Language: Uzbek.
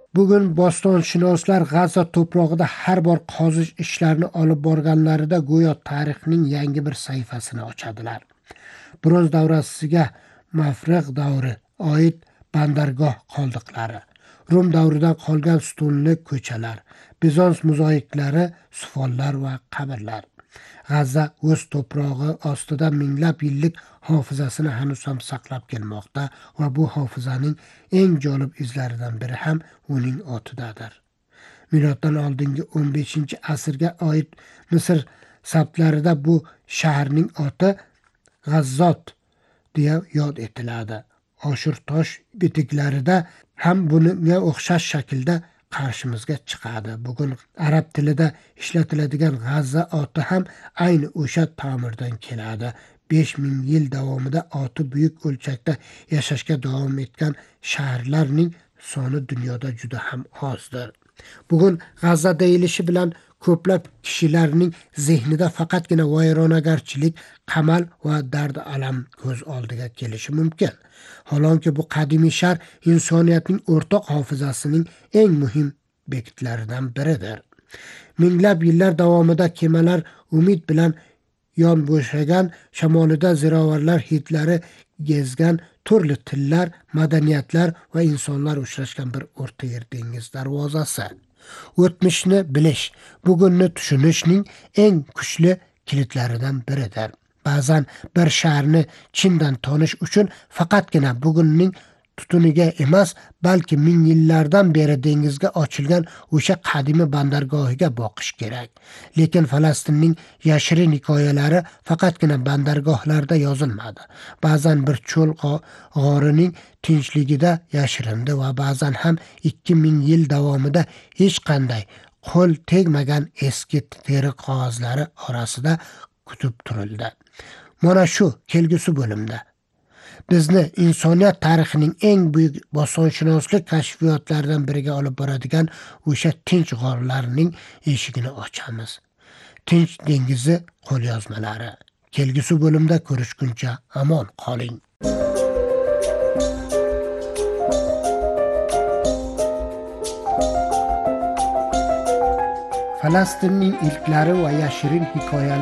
Bugun bostonshunoslar G'azza to'prog'ida har bor qozish ishlarini olib borganlarida go'yo tarixning yangi bir sahifasini ochadilar. Bronz davrasiga Mafrig davri oid bandargoh qoldiqlari, Rum davridan qolgan sutunli ko'chalar, Bizans mozayiklari, sufollar va qabrlar. G'azza o'z to'prog'i ostida minglab yillik hofizasini hanuz ham saqlab kelmoqda va bu hofizaning eng jolib izlaridan biri ham uning otidadir. Miloddan oldingi 15-asrga oid Misr saptlarida bu shaharning oti G'azzot deya yod etiladi. Oshur tosh bitiklarida ham bunga o'xshash shaklda qarshimizga chiqadi. Bugun arab tilida ishlatiladigan G'azza oti ham ayni o'sha ta'mirdan keladi. 5000 yil davomida oti buyuk o'lchakda yashashga davom etgan shaharlarning soni dunyoda juda ham ozdir. Bugun G'azza deyilishi bilan ko'plab kishilarning zehnida faqatgina vayronagarchilik, qamal va dard alam ko'z oldiga kelishi mumkin. Holonki bu qadimiy shahar insoniyatning o'rtoq hofizasining eng muhim bekitlaridan biridir. Minglab yillar davomida kemalar umid bilan yon bo'shagan, shamolida zirovarlar hidlari gezgan, turli tillar, madaniyatlar va insonlar uchrashgan bir o'rta yer dengiz darvozasi. O'tmishni bilish, bugunni tushunishning eng kuchli kilitlaridan biridir. Ba'zan bir shaharni chindan tonish uchun faqatgina bugunning tutuniga emas, balki ming yillardan beri dengizga ochilgan o'sha qadimiy bandargohiga boqish kerak. Lekin Falastinning yashirin hikoyalari faqatgina bandargohlarda yozilmadi. Ba'zan bir cho'l g'orining tinchligida yashirindi va ba'zan ham 2000 yil davomida hech qanday qo'l tegmagan eski teri qog'ozlari orasida kutib turildi. Mana shu kelgusi bo'limda bizni insoniyat tarixining eng buyuk bosonshunoslik kashfiyotlaridan biriga olib boradigan o'sha tinch g'orlarning eshigini ochamiz. Tinch dengizi qo'lyozmalari. Kelgusi bo'limda ko'rishguncha amon qoling. Falastinning ilklari va yashirin hikoyalari